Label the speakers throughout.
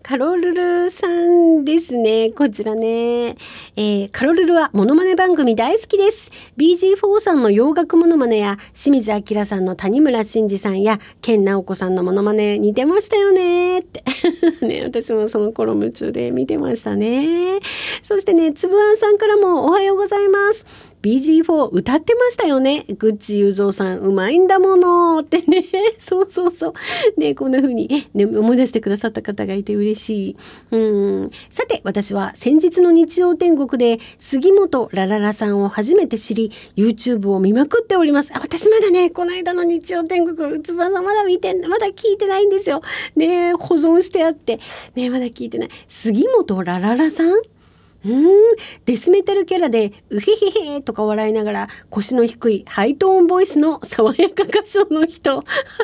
Speaker 1: カロルルさんですね。こちらね。カロルルはモノマネ番組大好きです。BG4 さんの洋楽モノマネや清水明さんの谷村新司さんや健直子さんのモノマネ似てましたよねって。ね、私もその頃夢中で見てましたね。そしてね、つぶあんさんからもおはようございます。BG4 歌ってましたよね。グッチ雄三さんうまいんだものってね。そうそうそう。ね、こんな風に、ね、思い出してくださった方がいて嬉しい。さて、私は先日の日曜天国で杉本ラララさんを初めて知り、YouTube を見まくっております。私まだね、この間の日曜天国、つばさんまだ聞いてないんですよ。ね、保存してあって。ね、まだ聞いてない。杉本ラララさんデスメタルキャラでうへへへとか笑いながら腰の低いハイトーンボイスの爽やか歌唱の人。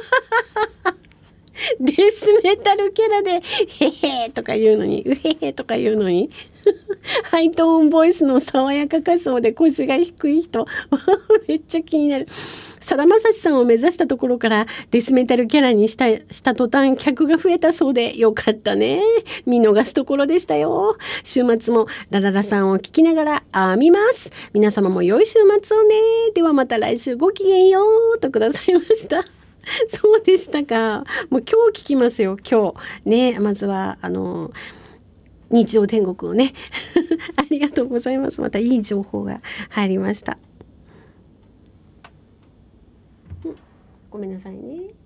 Speaker 1: デスメタルキャラでへへとか言うのにうへへとか言うのにハイトーンボイスの爽やか歌唱で腰が低い人。めっちゃ気になる。さだまさしさんを目指したところからデスメタルキャラにした途端客が増えたそうでよかったね。見逃すところでしたよ。週末もラララさんを聞きながら編みます。皆様も良い週末をね。ではまた来週ごきげんようとくださいました。そうでしたか。もう今日聞きますよ。今日ね。まずは日曜天国をねありがとうございます。またいい情報が入りました。ごめんなさいね。